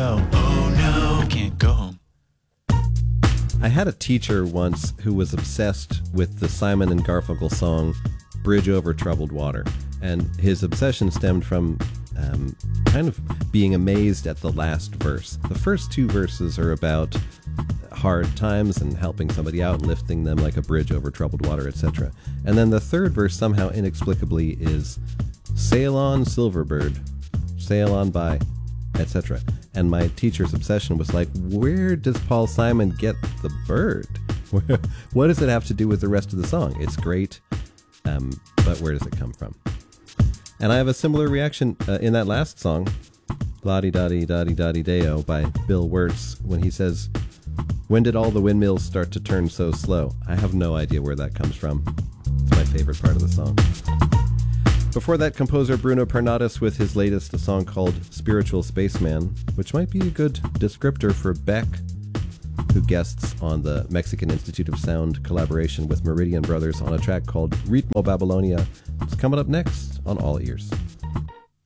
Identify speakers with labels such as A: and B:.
A: oh no, I can't go home.
B: I had a teacher once who was obsessed with the Simon and Garfunkel song Bridge Over Troubled Water. And his obsession stemmed from kind of being amazed at the last verse. The first two verses are about hard times and helping somebody out and lifting them like a bridge over troubled water, etc. And then the third verse somehow inexplicably is sail on, Silverbird, sail on by, etc. And my teacher's obsession was like, where does Paul Simon get the bird? What does it have to do with the rest of the song? It's great, but where does it come from? And I have a similar reaction in that last song, La-di-da-di-da-di-da-di-deo by Bill Wirtz, when he says, when did all the windmills start to turn so slow? I have no idea where that comes from. It's my favorite part of the song. Before that, composer Bruno Pernadas with his latest, a song called Spiritual Spaceman, which might be a good descriptor for Beck, who guests on the Mexican Institute of Sound collaboration with Meridian Brothers on a track called Ritmo Babylonia. It's coming up next on All Ears.